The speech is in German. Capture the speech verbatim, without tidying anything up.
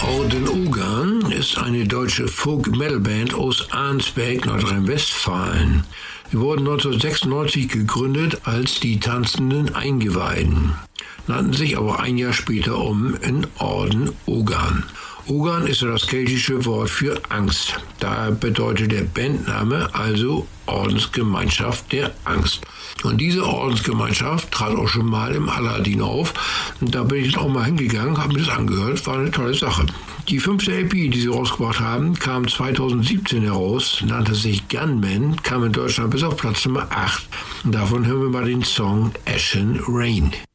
Orden Ogan ist eine deutsche Folk-Metal-Band aus Arnsberg, Nordrhein-Westfalen. Sie wurden neunzehnhundertsechsundneunzig gegründet als die Tanzenden Eingeweiden, nannten sich aber ein Jahr später um in Orden Ogan. Ogan ist das keltische Wort für Angst. Daher bedeutet der Bandname also Ordensgemeinschaft der Angst. Und diese Ordensgemeinschaft trat auch schon mal im Aladdin auf. Und da bin ich auch mal hingegangen, habe mir das angehört, war eine tolle Sache. Die fünfte L P, die sie rausgebracht haben, kam zweitausendsiebzehn heraus, nannte sich Gunman, kam in Deutschland bis auf Platz Nummer acht. Und davon hören wir mal den Song Ashen Rain.